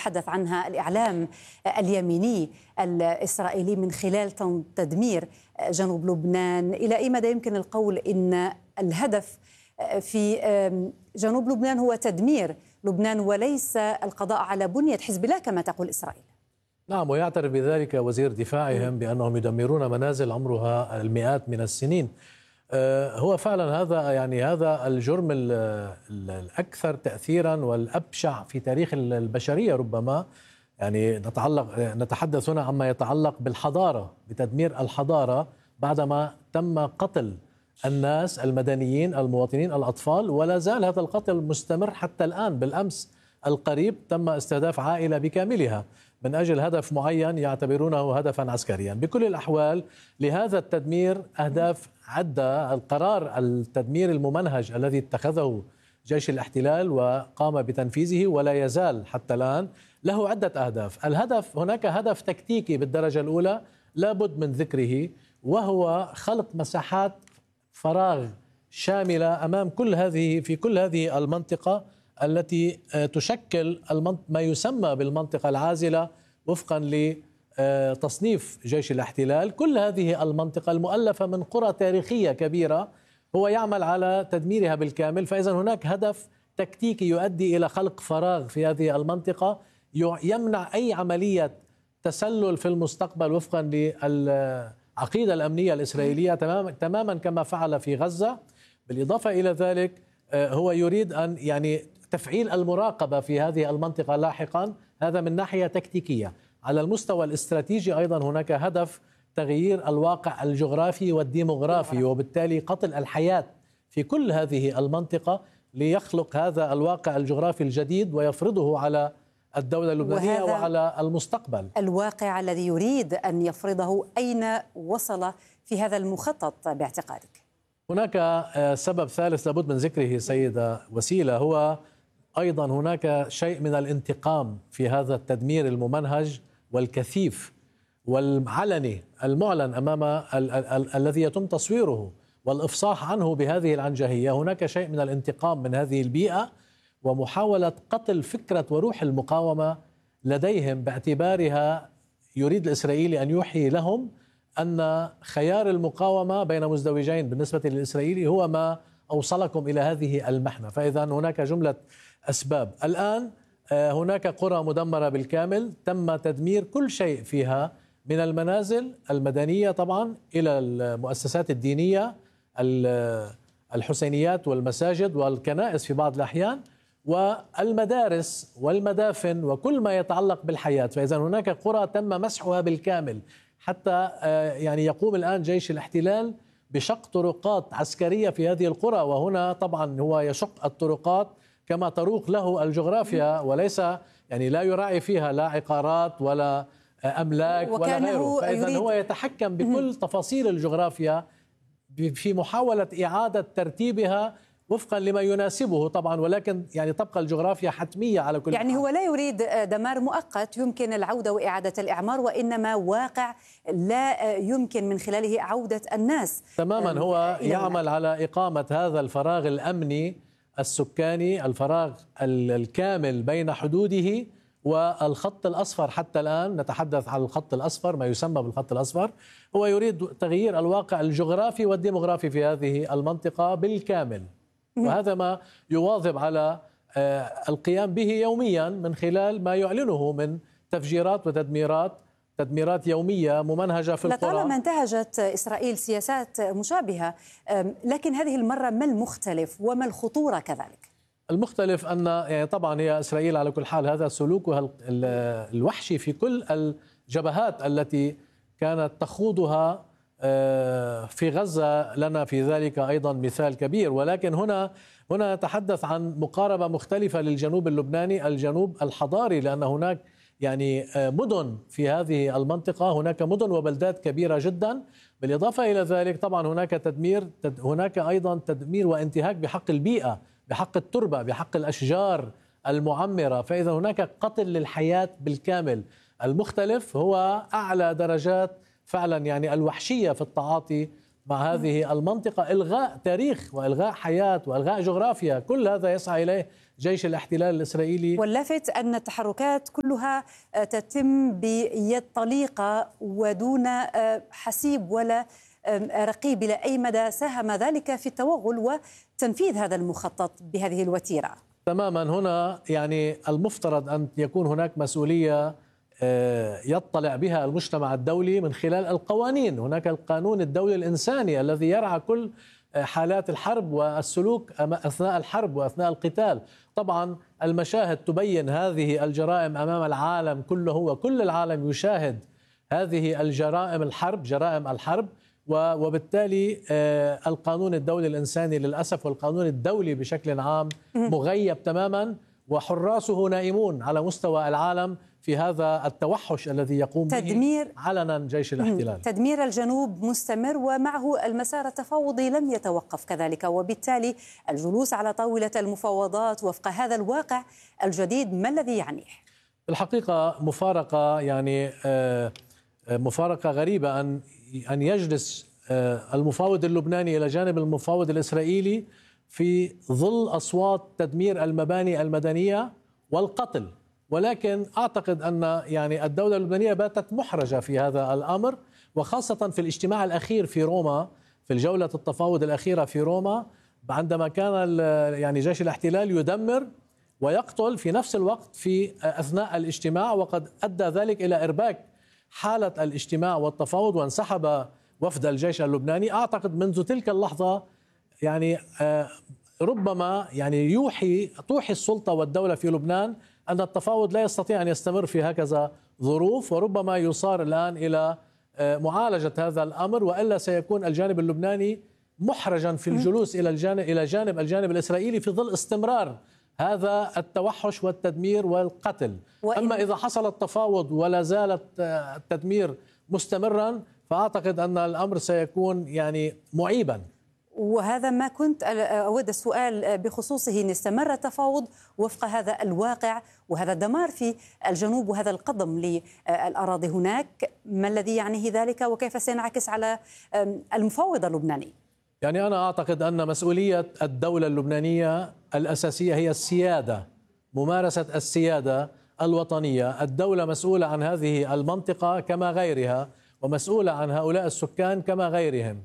يتحدث عنها الإعلام اليميني الإسرائيلي من خلال تدمير جنوب لبنان. إلى أي مدى يمكن القول إن الهدف في جنوب لبنان هو تدمير لبنان وليس القضاء على بنية حزب الله كما تقول إسرائيل؟ نعم، ويعترف بذلك وزير دفاعهم بأنهم يدمرون منازل عمرها المئات من السنين. هو فعلا هذا الجرم الأكثر تأثيرا والأبشع في تاريخ البشرية ربما. يعني نتحدث هنا عما يتعلق بالحضارة، بتدمير الحضارة بعدما تم قتل الناس المدنيين المواطنين الأطفال، ولا زال هذا القتل مستمر حتى الآن. بالأمس القريب تم استهداف عائلة بكاملها من أجل هدف معين يعتبرونه هدفا عسكريا. بكل الأحوال لهذا التدمير أهداف عدة. القرار التدمير الممنهج الذي اتخذه جيش الاحتلال وقام بتنفيذه ولا يزال حتى الآن له عدة أهداف. هناك هدف تكتيكي بالدرجة الأولى لابد من ذكره، وهو خلق مساحات فراغ شاملة في كل هذه المنطقة التي تشكل ما يسمى بالمنطقة العازلة وفقا لتصنيف جيش الاحتلال. كل هذه المنطقة المؤلفة من قرى تاريخية كبيرة هو يعمل على تدميرها بالكامل. فإذا هناك هدف تكتيكي يؤدي إلى خلق فراغ في هذه المنطقة يمنع أي عملية تسلل في المستقبل وفقا للعقيدة الأمنية الإسرائيلية تماما كما فعل في غزة. بالإضافة إلى ذلك هو يريد أن تفعيل المراقبة في هذه المنطقة لاحقا. هذا من ناحية تكتيكية. على المستوى الاستراتيجي أيضا هناك هدف تغيير الواقع الجغرافي والديموغرافي، وبالتالي قتل الحياة في كل هذه المنطقة ليخلق هذا الواقع الجغرافي الجديد ويفرضه على الدولة اللبنانية وعلى المستقبل. الواقع الذي يريد أن يفرضه أين وصل في هذا المخطط باعتقادك؟ هناك سبب ثالث لابد من ذكره سيدة وسيلة، هو أيضا هناك شيء من الانتقام في هذا التدمير الممنهج والكثيف والعلني المعلن أمام الذي يتم تصويره والإفصاح عنه بهذه العنجهية. هناك شيء من الانتقام من هذه البيئة ومحاولة قتل فكرة وروح المقاومة لديهم، باعتبارها يريد الإسرائيلي أن يوحي لهم أن خيار المقاومة بين مزدوجين بالنسبة للإسرائيلي هو ما أوصلكم إلى هذه المحنة. فإذا هناك جملة أسباب. الآن هناك قرى مدمرة بالكامل تم تدمير كل شيء فيها، من المنازل المدنية طبعا إلى المؤسسات الدينية، الحسينيات والمساجد والكنائس في بعض الأحيان، والمدارس والمدافن وكل ما يتعلق بالحياة. فإذا هناك قرى تم مسحها بالكامل، حتى يقوم الآن جيش الاحتلال بشق طرقات عسكرية في هذه القرى. وهنا طبعا هو يشق الطرقات كما تروق له الجغرافيا، وليس لا يراعي فيها لا عقارات ولا أملاك ولا غيره. فإذا هو يتحكم بكل تفاصيل الجغرافيا في محاولة إعادة ترتيبها وفقا لما يناسبه طبعا، ولكن تبقى الجغرافيا حتمية على كل حال. هو لا يريد دمار مؤقت يمكن العودة وإعادة الإعمار، وإنما واقع لا يمكن من خلاله عودة الناس تماما. هو يعمل على إقامة هذا الفراغ الأمني السكاني، الفراغ الكامل بين حدوده والخط الأصفر. حتى الآن نتحدث عن الخط الأصفر، ما يسمى بالخط الأصفر. هو يريد تغيير الواقع الجغرافي والديموغرافي في هذه المنطقة بالكامل، وهذا ما يواظب على القيام به يوميا من خلال ما يعلنه من تفجيرات تدميرات يومية ممنهجة في القرى. لطالما انتهجت إسرائيل سياسات مشابهة، لكن هذه المرة ما المختلف وما الخطورة كذلك؟ المختلف أن طبعا هي إسرائيل على كل حال هذا سلوكها الوحشي في كل الجبهات التي كانت تخوضها في غزة، لنا في ذلك أيضا مثال كبير. ولكن هنا نتحدث عن مقاربة مختلفة للجنوب اللبناني، الجنوب الحضاري، لأن هناك مدن في هذه المنطقة، هناك مدن وبلدات كبيرة جدا. بالإضافة إلى ذلك طبعا هناك أيضا تدمير وانتهاك بحق البيئة، بحق التربة، بحق الأشجار المعمرة. فإذا هناك قتل للحياة بالكامل. المختلف هو أعلى درجات فعلا الوحشية في التعاطي مع هذه المنطقة، إلغاء تاريخ وإلغاء حياة وإلغاء جغرافيا، كل هذا يسعى إليه جيش الاحتلال الإسرائيلي. واللافت أن التحركات كلها تتم بيد طليقة ودون حسيب ولا رقيب. إلى أي مدى ساهم ذلك في التوغل وتنفيذ هذا المخطط بهذه الوتيرة؟ تماما، هنا يعني المفترض أن يكون هناك مسؤولية يطلع بها المجتمع الدولي من خلال القوانين. هناك القانون الدولي الإنساني الذي يرعى كل حالات الحرب والسلوك أثناء الحرب وأثناء القتال. طبعا المشاهد تبين هذه الجرائم أمام العالم كله، وكل العالم يشاهد هذه الجرائم الحرب، جرائم الحرب، وبالتالي القانون الدولي الإنساني للأسف والقانون الدولي بشكل عام مغيب تماما، وحراسه نائمون على مستوى العالم في هذا التوحش الذي يقوم به علنا جيش الاحتلال. تدمير الجنوب مستمر ومعه المسار التفاوضي لم يتوقف كذلك، وبالتالي الجلوس على طاولة المفاوضات وفق هذا الواقع الجديد ما الذي يعنيه؟ الحقيقة مفارقة، يعني مفارقة غريبة أن يجلس المفاوض اللبناني إلى جانب المفاوض الإسرائيلي في ظل أصوات تدمير المباني المدنية والقتل. ولكن أعتقد أن يعني الدولة اللبنانية باتت محرجة في هذا الأمر، وخاصة في الاجتماع الأخير في روما، في الجولة التفاوض الأخيرة في روما، عندما كان يعني جيش الاحتلال يدمر ويقتل في نفس الوقت في أثناء الاجتماع، وقد أدى ذلك إلى إرباك حالة الاجتماع والتفاوض وانسحب وفد الجيش اللبناني. أعتقد منذ تلك اللحظة يعني ربما يعني توحي السلطة والدولة في لبنان أن التفاوض لا يستطيع أن يستمر في هكذا ظروف، وربما يصار الآن إلى معالجة هذا الأمر، وإلا سيكون الجانب اللبناني محرجا في الجلوس إلى جانب الجانب الإسرائيلي في ظل استمرار هذا التوحش والتدمير والقتل. أما إذا حصل التفاوض ولا زال التدمير مستمرا فأعتقد أن الأمر سيكون يعني معيبا. وهذا ما كنت أود السؤال بخصوصه، إن استمر التفاوض وفق هذا الواقع وهذا الدمار في الجنوب وهذا القضم للأراضي هناك، ما الذي يعنيه ذلك وكيف سينعكس على المفاوض اللبناني؟ يعني أنا أعتقد أن مسؤولية الدولة اللبنانية الأساسية هي السيادة، ممارسة السيادة الوطنية. الدولة مسؤولة عن هذه المنطقة كما غيرها، ومسؤولة عن هؤلاء السكان كما غيرهم،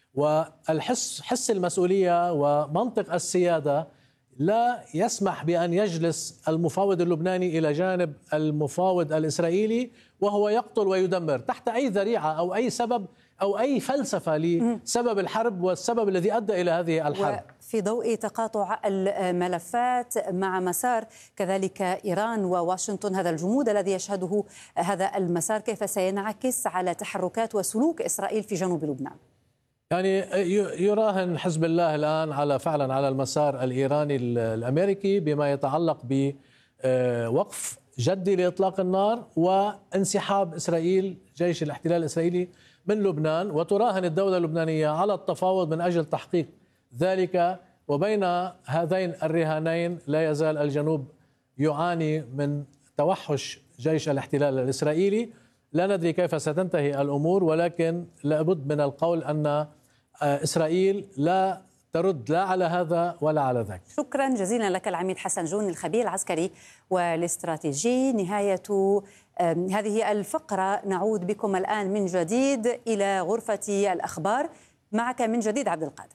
حس المسؤولية ومنطق السيادة لا يسمح بأن يجلس المفاوض اللبناني إلى جانب المفاوض الإسرائيلي وهو يقتل ويدمر تحت أي ذريعة أو أي سبب أو أي فلسفة لسبب الحرب والسبب الذي أدى إلى هذه الحرب. في ضوء تقاطع الملفات مع مسار كذلك إيران وواشنطن، هذا الجمود الذي يشهده هذا المسار كيف سينعكس على تحركات وسلوك إسرائيل في جنوب لبنان؟ يعني يراهن حزب الله الآن فعلا على المسار الإيراني الأمريكي بما يتعلق بوقف جدي لإطلاق النار وانسحاب إسرائيل، جيش الاحتلال الإسرائيلي من لبنان، وتراهن الدولة اللبنانية على التفاوض من أجل تحقيق ذلك. وبين هذين الرهانين لا يزال الجنوب يعاني من توحش جيش الاحتلال الإسرائيلي. لا ندري كيف ستنتهي الأمور، ولكن لابد من القول أن إسرائيل لا ترد لا على هذا ولا على ذاك. شكرا جزيلا لك العميد حسن جون، الخبير العسكري والاستراتيجي. نهاية هذه الفقرة، نعود بكم الآن من جديد إلى غرفة الأخبار. معك من جديد عبد القادر.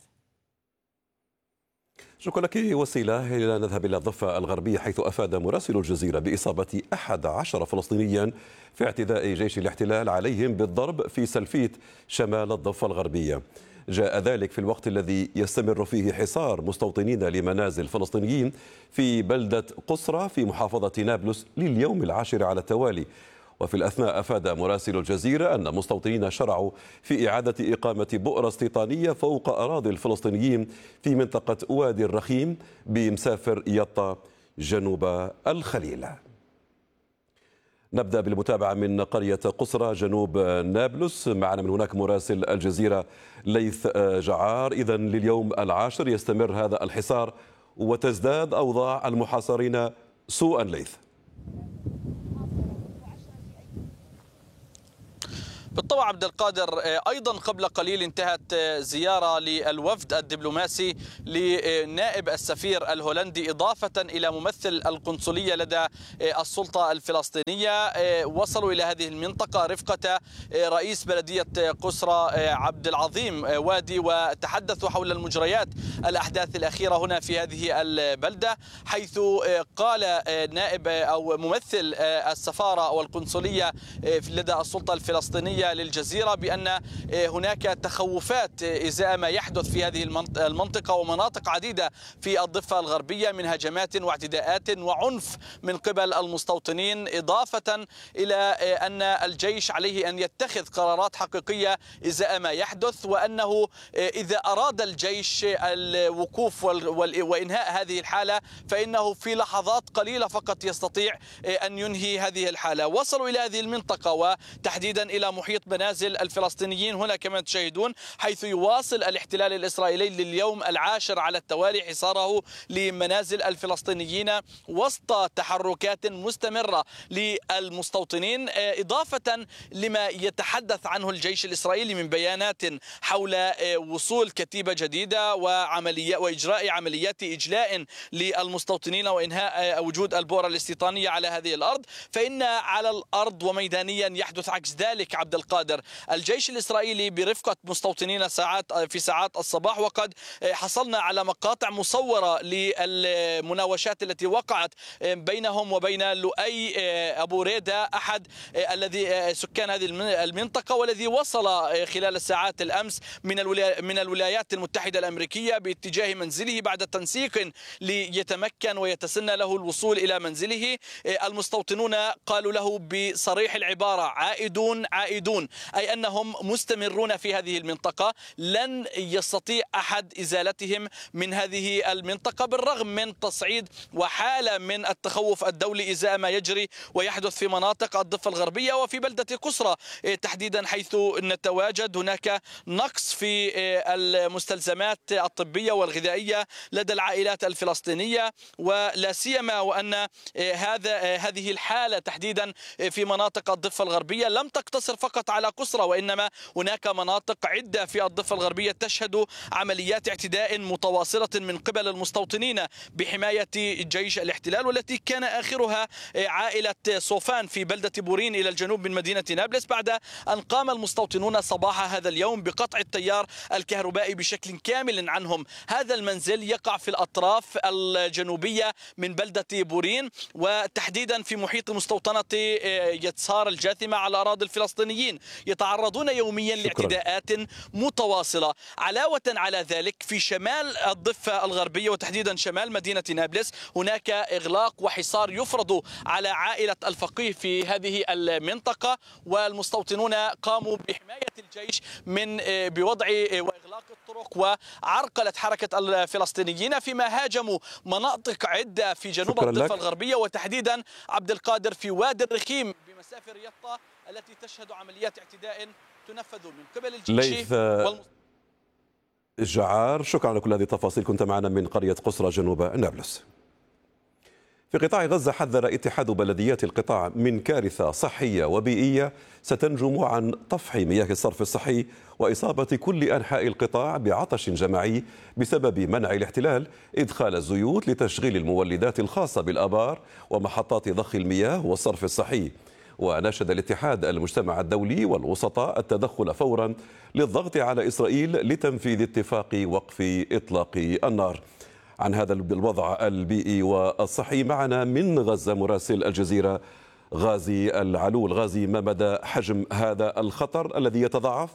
شكرا لك وسيلة. نذهب إلى الضفة الغربية حيث أفاد مراسل الجزيرة بإصابة 11 فلسطينيا في اعتداء جيش الاحتلال عليهم بالضرب في سلفيت شمال الضفة الغربية. جاء ذلك في الوقت الذي يستمر فيه حصار مستوطنين لمنازل فلسطينيين في بلدة قصرى في محافظة نابلس لليوم العاشر على التوالي. وفي الأثناء أفاد مراسل الجزيرة أن مستوطنين شرعوا في إعادة إقامة بؤرة استيطانية فوق أراضي الفلسطينيين في منطقة وادي الرخيم بمسافر يطا جنوب الخليل. نبدأ بالمتابعة من قرية قصرى جنوب نابلس. معنا من هناك مراسل الجزيرة ليث جعار. إذن لليوم العاشر يستمر هذا الحصار وتزداد أوضاع المحاصرين سوءا. ليث. بالطبع المستوى عبد القادر، أيضا قبل قليل انتهت زيارة للوفد الدبلوماسي لنائب السفير الهولندي إضافة إلى ممثل القنصلية لدى السلطة الفلسطينية. وصلوا إلى هذه المنطقة رفقة رئيس بلدية قسرة عبد العظيم وادي، وتحدثوا حول المجريات الأحداث الأخيرة هنا في هذه البلدة، حيث قال نائب أو ممثل السفارة والقنصلية لدى السلطة الفلسطينية للجزيرة بأن هناك تخوفات إزاء ما يحدث في هذه المنطقة ومناطق عديدة في الضفة الغربية من هجمات واعتداءات وعنف من قبل المستوطنين، إضافة إلى أن الجيش عليه أن يتخذ قرارات حقيقية إزاء ما يحدث، وأنه إذا أراد الجيش الوقوف وإنهاء هذه الحالة فإنه في لحظات قليلة فقط يستطيع أن ينهي هذه الحالة. وصلوا إلى هذه المنطقة وتحديدا إلى محيط منازل الفلسطينيين هنا كما تشاهدون، حيث يواصل الاحتلال الإسرائيلي لليوم العاشر على التوالي حصاره لمنازل الفلسطينيين وسط تحركات مستمرة للمستوطنين، إضافة لما يتحدث عنه الجيش الإسرائيلي من بيانات حول وصول كتيبة جديدة وإجراء عمليات إجلاء للمستوطنين وإنهاء وجود البؤرة الاستيطانية على هذه الأرض. فإن على الأرض وميدانيا يحدث عكس ذلك عبد القادر. الجيش الإسرائيلي برفقة مستوطنين في ساعات الصباح، وقد حصلنا على مقاطع مصورة للمناوشات التي وقعت بينهم وبين لؤي أبو ريدة أحد الذي سكان هذه المنطقة، والذي وصل خلال الساعات الأمس من الولايات المتحدة الأمريكية باتجاه منزله بعد تنسيق ليتمكن ويتسنى له الوصول إلى منزله. المستوطنون قالوا له بصريح العبارة عائدون، أي أنهم مستمرون في هذه المنطقة، لن يستطيع أحد إزالتهم من هذه المنطقة بالرغم من تصعيد وحالة من التخوف الدولي إزاء ما يجري ويحدث في مناطق الضفة الغربية وفي بلدة قسرة تحديدا، حيث نتواجد هناك نقص في المستلزمات الطبية والغذائية لدى العائلات الفلسطينية، ولا سيما وأن هذه الحالة تحديدا في مناطق الضفة الغربية لم تقتصر فقط على قسرة، وإنما هناك مناطق عدة في الضفة الغربية تشهد عمليات اعتداء متواصلة من قبل المستوطنين بحماية جيش الاحتلال، والتي كان آخرها عائلة صوفان في بلدة بورين إلى الجنوب من مدينة نابلس، بعد أن قام المستوطنون صباح هذا اليوم بقطع التيار الكهربائي بشكل كامل عنهم. هذا المنزل يقع في الأطراف الجنوبية من بلدة بورين، وتحديدا في محيط مستوطنة يتسار الجاثمة على أراضي الفلسطينيين، يتعرضون يوميا لاعتداءات متواصلة. علاوة على ذلك في شمال الضفة الغربية وتحديدا شمال مدينة نابلس هناك إغلاق وحصار يفرض على عائلة الفقيه في هذه المنطقة، والمستوطنون قاموا بحماية الجيش من بوضع وإغلاق الطرق وعرقلة حركة الفلسطينيين، فيما هاجموا مناطق عدة في جنوب الضفة الغربية وتحديدا عبد القادر في وادي الرخيم بمسافة ريطة التي تشهد عمليات اعتداء تنفذ من قبل الجيش جعار. شكرا على كل هذه التفاصيل، كنت معنا من قرية قسرة جنوب نابلس. في قطاع غزة حذر اتحاد بلديات القطاع من كارثة صحية وبيئية ستنجم عن طفح مياه الصرف الصحي وإصابة كل أنحاء القطاع بعطش جماعي بسبب منع الاحتلال إدخال الزيوت لتشغيل المولدات الخاصة بالآبار ومحطات ضخ المياه والصرف الصحي. وناشد الاتحاد المجتمع الدولي والوسطاء التدخل فورا للضغط على إسرائيل لتنفيذ اتفاق وقف إطلاق النار. عن هذا الوضع البيئي والصحي معنا من غزة مراسل الجزيرة غازي العلول. غازي، ما مدى حجم هذا الخطر الذي يتضاعف؟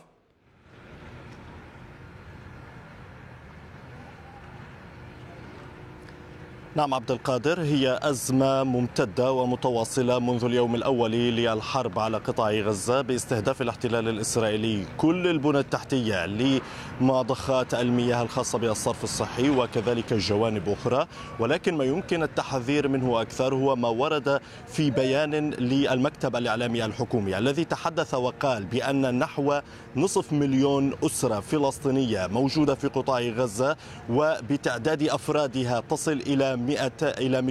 نعم عبد القادر، هي أزمة ممتدة ومتواصلة منذ اليوم الأول للحرب على قطاع غزة باستهداف الاحتلال الإسرائيلي كل البنى التحتية لمضخات المياه الخاصة بالصرف الصحي وكذلك جوانب أخرى. ولكن ما يمكن التحذير منه أكثر هو ما ورد في بيان للمكتب الإعلامي الحكومي الذي تحدث وقال بأن نحو نصف مليون أسرة فلسطينية موجودة في قطاع غزة وبتعداد أفرادها تصل إلى إلى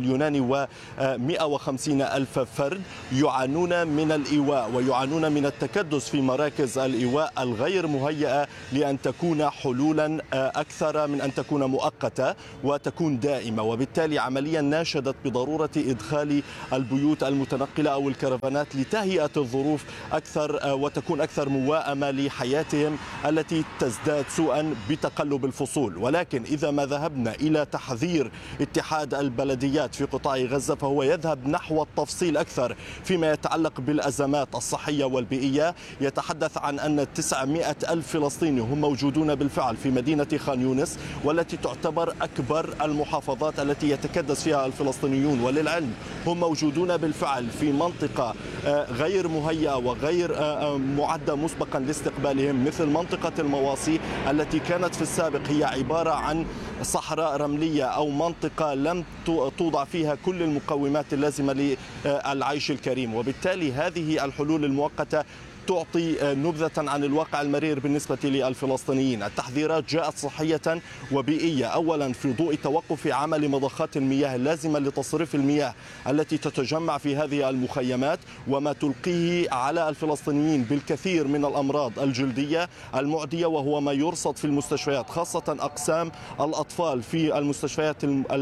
2,150,000 فرد يعانون من الإيواء ويعانون من التكدس في مراكز الإيواء الغير مهيئة لأن تكون حلولا أكثر من أن تكون مؤقتة وتكون دائمة. وبالتالي عمليا ناشدت بضرورة إدخال البيوت المتنقلة أو الكرفانات لتهيئة الظروف أكثر وتكون أكثر موائمة لحياتهم التي تزداد سوءا بتقلب الفصول. ولكن إذا ما ذهبنا إلى تحذير اتحاد البلديات في قطاع غزة فهو يذهب نحو التفصيل أكثر فيما يتعلق بالأزمات الصحية والبيئية. يتحدث عن أن 900,000 فلسطيني هم موجودون بالفعل في مدينة خان يونس، والتي تعتبر أكبر المحافظات التي يتكدس فيها الفلسطينيون. وللعلم هم موجودون بالفعل في منطقة غير مهيئة وغير معدة مسبقا لاستقبالهم، مثل منطقة المواصي التي كانت في السابق هي عبارة عن صحراء رملية أو منطقة لم توضع فيها كل المقومات اللازمة للعيش الكريم. وبالتالي هذه الحلول المؤقتة تعطي نبذة عن الواقع المرير بالنسبة للفلسطينيين. التحذيرات جاءت صحية وبيئية، أولا في ضوء توقف عمل مضخات المياه اللازمة لتصريف المياه التي تتجمع في هذه المخيمات، وما تلقيه على الفلسطينيين بالكثير من الأمراض الجلدية المعدية، وهو ما يرصد في المستشفيات، خاصة أقسام الأطفال في المستشفيات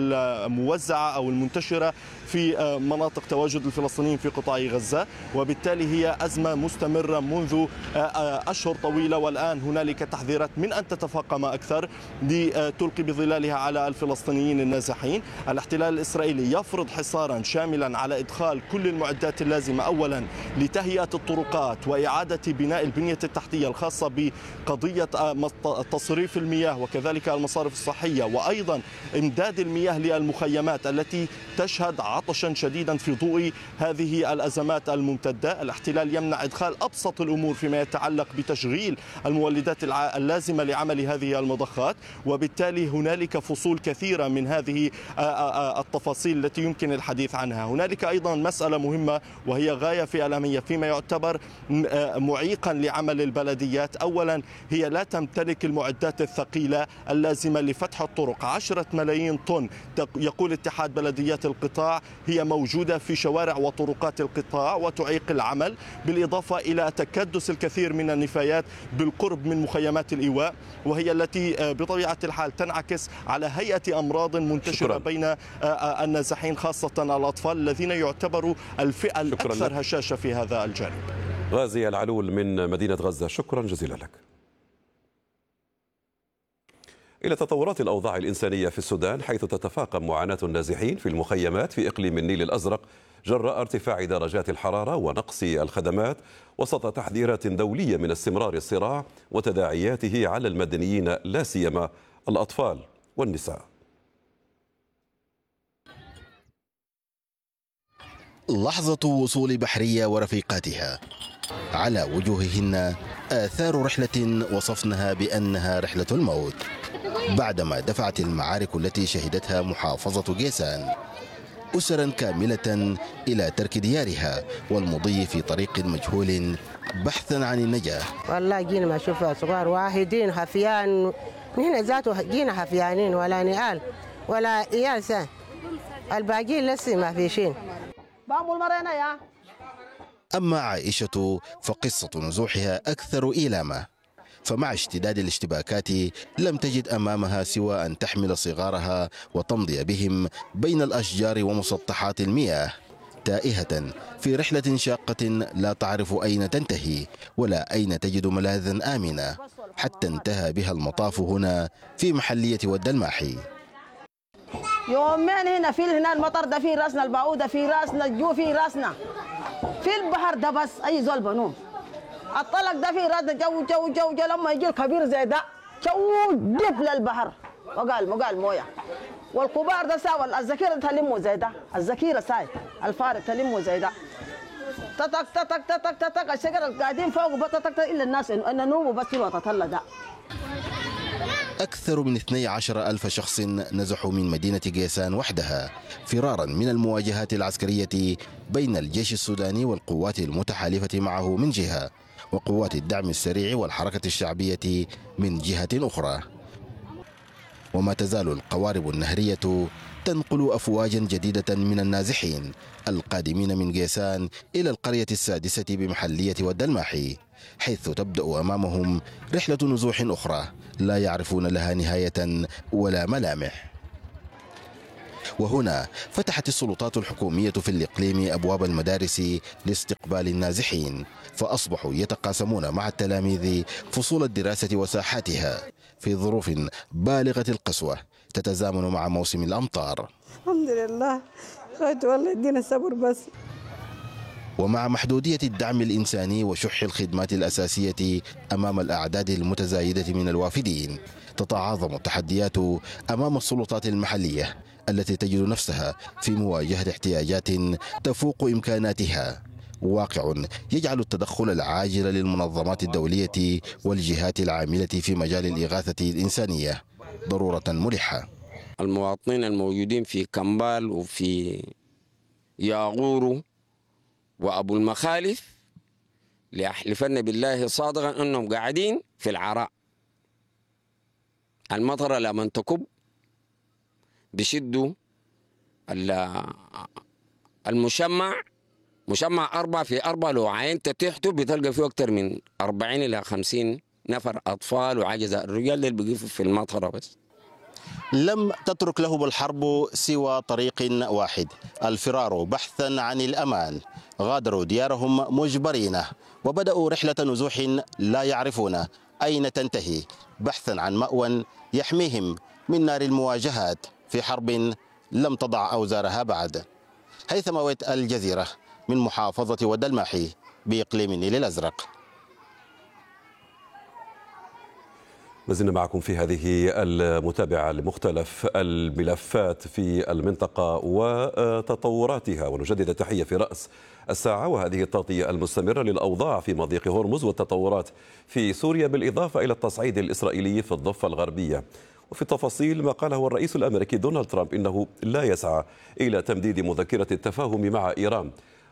الموزعة أو المنتشرة في مناطق تواجد الفلسطينيين في قطاع غزة. وبالتالي هي أزمة مستمرة منذ أشهر طويلة، والآن هنالك تحذيرات من أن تتفاقم أكثر لتلقي بظلالها على الفلسطينيين النازحين. الاحتلال الإسرائيلي يفرض حصارا شاملا على إدخال كل المعدات اللازمة، أولا لتهيئة الطرقات وإعادة بناء البنية التحتية الخاصة بقضية تصريف المياه وكذلك المصارف الصحية، وأيضا إمداد المياه للمخيمات التي تشهد عطشا شديدا في ضوء هذه الأزمات الممتدة. الاحتلال يمنع إدخال أبسط الأمور فيما يتعلق بتشغيل المولدات اللازمة لعمل هذه المضخات. وبالتالي هنالك فصول كثيرة من هذه التفاصيل التي يمكن الحديث عنها. هنالك أيضا مسألة مهمة وهي غاية في الأهمية فيما يعتبر معيقا لعمل البلديات. أولا هي لا تمتلك المعدات الثقيلة اللازمة لفتح الطرق. 10 ملايين طن يقول اتحاد بلديات القطاع هي موجودة في شوارع وطرقات القطاع وتعيق العمل، بالإضافة إلى تكدس الكثير من النفايات بالقرب من مخيمات الإيواء، وهي التي بطبيعة الحال تنعكس على هيئة أمراض منتشرة بين النازحين، خاصة الأطفال الذين يعتبروا الفئة الأكثر هشاشة في هذا الجانب. غازي العلول من مدينة غزة، شكرا جزيلا لك. إلى تطورات الأوضاع الإنسانية في السودان، حيث تتفاقم معاناة النازحين في المخيمات في إقليم النيل الأزرق جراء ارتفاع درجات الحرارة ونقص الخدمات، وسط تحذيرات دولية من استمرار الصراع وتداعياته على المدنيين لا سيما الأطفال والنساء. لحظة وصول بحرية ورفيقاتها، على وجوههن آثار رحلة وصفناها بأنها رحلة الموت، بعدما دفعت المعارك التي شهدتها محافظة جيسان أسرا كاملة إلى ترك ديارها والمضي في طريق مجهول بحثا عن النجاة. والله جينا ما شوفها صغار واحدين خفيان، نحن ذاته جينا خفيانين، ولا نقال ولا إياسة، الباقيين لسه ما في شيء. أما عائشة فقصة نزوحها أكثر إيلاما، فمع اشتداد الاشتباكات لم تجد أمامها سوى أن تحمل صغارها وتمضي بهم بين الأشجار ومسطحات المياه، تائهة في رحلة شاقة لا تعرف أين تنتهي ولا أين تجد ملاذا آمنا، حتى انتهى بها المطاف هنا في محلية ود الماحي. يومين هنا هنا المطر ده في راسنا، البعوضة في راسنا، الجو في راسنا، في البحر ده بس أي زول بنوم. الطلق ده في راسنا، جو جو جو جو لما يجي الكبير زي ده جو دب للبحر وقال مويه، والكبار ده ساوى الذكيرة تلموا زي ده، الذكيرة ساي الفارق تلموا زي ده، تتك تتك تتك تتك الشجر قاعدين فوق بتتك إلا الناس إن نوموا بس في الوقت هلا ده. أكثر من 12,000 شخص نزحوا من مدينة جيسان وحدها فرارا من المواجهات العسكرية بين الجيش السوداني والقوات المتحالفة معه من جهة، وقوات الدعم السريع والحركة الشعبية من جهة أخرى. وما تزال القوارب النهرية تنقل أفواجا جديدة من النازحين القادمين من قيسان إلى القرية السادسة بمحلية والدلماحي، حيث تبدأ أمامهم رحلة نزوح أخرى لا يعرفون لها نهاية ولا ملامح. وهنا فتحت السلطات الحكومية في الإقليم أبواب المدارس لاستقبال النازحين، فأصبحوا يتقاسمون مع التلاميذ فصول الدراسة وساحاتها في ظروف بالغة القسوة تتزامن مع موسم الأمطار. الحمد لله خيط والله يدينا الصبر بس. ومع محدودية الدعم الإنساني وشح الخدمات الأساسية أمام الأعداد المتزايدة من الوافدين، تتعاظم التحديات أمام السلطات المحلية التي تجد نفسها في مواجهة احتياجات تفوق إمكاناتها، واقع يجعل التدخل العاجل للمنظمات الدولية والجهات العاملة في مجال الإغاثة الإنسانية ضرورة ملحة. المواطنين الموجودين في كمبال وفي ياغورو وأبو المخالف ليحلفن بالله صادقا أنهم قاعدين في العراء. المطر لما تكب بشدوا المشمع، مشمع 4x4، لو عينت تحته بتلقى فيه أكثر من 40 إلى 50 نفر أطفال وعجزة. الرجال اللي بيقفوا في المطر بس. لم تترك لهم الحرب سوى طريق واحد، الفرار بحثا عن الأمان. غادروا ديارهم مجبرين وبدأوا رحلة نزوح لا يعرفون أين تنتهي، بحثا عن مأوى يحميهم من نار المواجهات في حرب لم تضع أوزارها بعد. هيثم ويت، الجزيرة، من محافظة والدلماحي بإقليم النيل الأزرق. ما زلنا معكم في هذه المتابعة لمختلف الملفات في المنطقة وتطوراتها، ونجدد التحية في رأس الساعة وهذه التغطية المستمرة للأوضاع في مضيق هرمز والتطورات في سوريا، بالإضافة إلى التصعيد الإسرائيلي في الضفة الغربية. وفي التفاصيل ما قاله الرئيس الأمريكي دونالد ترامب إنه لا يسعى إلى تمديد مذكرة التفاهم مع إيران،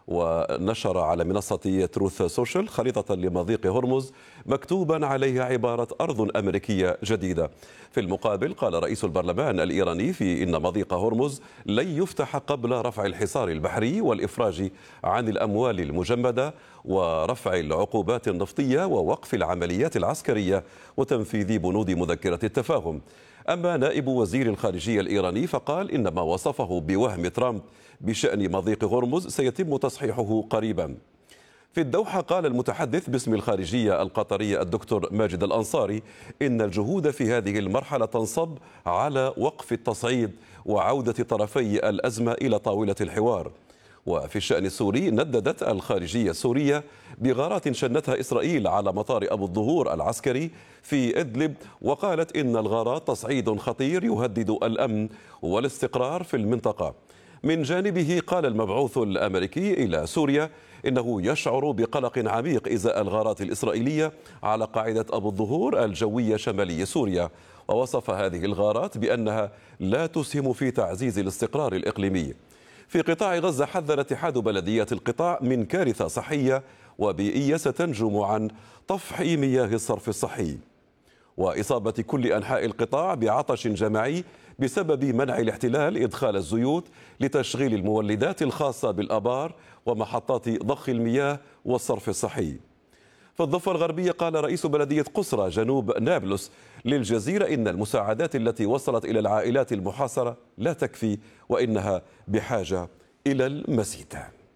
ونشر على منصة تروث سوشيال خريطة لمضيق هرمز مكتوبا عليها عبارة أرض أمريكية جديدة. في المقابل قال رئيس البرلمان الإيراني في إن مضيق هرمز لن يفتح قبل رفع الحصار البحري والإفراج عن الأموال المجمدة ورفع العقوبات النفطية ووقف العمليات العسكرية وتنفيذ بنود مذكرة التفاهم. أما نائب وزير الخارجية الإيراني فقال إن ما وصفه بوهم ترامب بشأن مضيق هرمز سيتم تصحيحه قريبا. في الدوحة قال المتحدث باسم الخارجية القطرية الدكتور ماجد الأنصاري إن الجهود في هذه المرحلة تنصب على وقف التصعيد وعودة طرفي الأزمة إلى طاولة الحوار. وفي الشأن السوري نددت الخارجية السورية بغارات شنتها إسرائيل على مطار أبو الظهور العسكري في إدلب، وقالت إن الغارات تصعيد خطير يهدد الأمن والاستقرار في المنطقة. من جانبه قال المبعوث الأمريكي إلى سوريا إنه يشعر بقلق عميق إزاء الغارات الإسرائيلية على قاعدة أبو الظهور الجوية شمالي سوريا، ووصف هذه الغارات بأنها لا تسهم في تعزيز الاستقرار الإقليمي. في قطاع غزة حذر اتحاد بلديات القطاع من كارثة صحية وبيئية ستنجم عن طفح مياه الصرف الصحي وإصابة كل أنحاء القطاع بعطش جماعي بسبب منع الاحتلال إدخال الزيوت لتشغيل المولدات الخاصة بالآبار ومحطات ضخ المياه والصرف الصحي. في الضفة الغربية قال رئيس بلدية قصرى جنوب نابلس للجزيرة إن المساعدات التي وصلت إلى العائلات المحاصرة لا تكفي وإنها بحاجة إلى المزيد.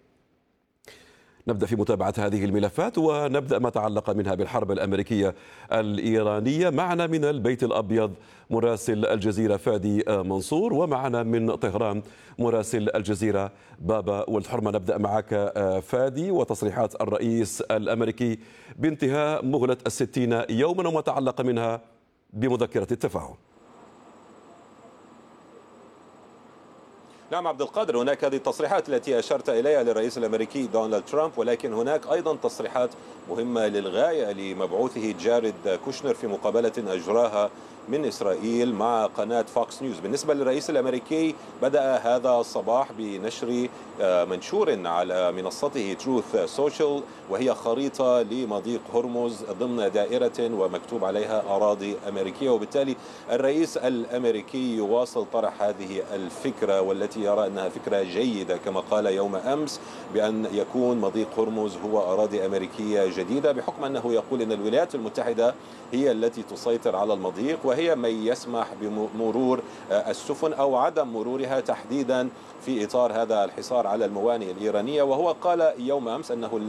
نبدأ في متابعة هذه الملفات ونبدأ ما تعلق منها بالحرب الأمريكية الإيرانية. معنا من البيت الأبيض مراسل الجزيرة فادي منصور، ومعنا من طهران مراسل الجزيرة بابا ولد حرمة. نبدأ معك فادي، وتصريحات الرئيس الأمريكي بانتهاء مهلة 60 يوما وما تعلق منها بمذكرة التفاهم. نعم عبد القادر، هناك هذه التصريحات التي أشرت إليها للرئيس الأمريكي دونالد ترامب، ولكن هناك أيضا تصريحات مهمة للغاية لمبعوثه جاريد كوشنر في مقابلة أجراها من إسرائيل مع قناة فوكس نيوز. بالنسبة للرئيس الأمريكي بدأ هذا الصباح بنشر منشور على منصته تروث سوشيال، وهي خريطة لمضيق هرمز ضمن دائرة ومكتوب عليها أراضي أمريكية. وبالتالي الرئيس الأمريكي يواصل طرح هذه الفكرة، والتي يرى أنها فكرة جيدة كما قال يوم أمس بأن يكون مضيق هرمز هو أراضي أمريكية جديدة، بحكم أنه يقول أن الولايات المتحدة هي التي تسيطر على المضيق وهي من يسمح بمرور السفن أو عدم مرورها، تحديدا في إطار هذا الحصار على الموانئ الإيرانية. وهو قال يوم أمس أنه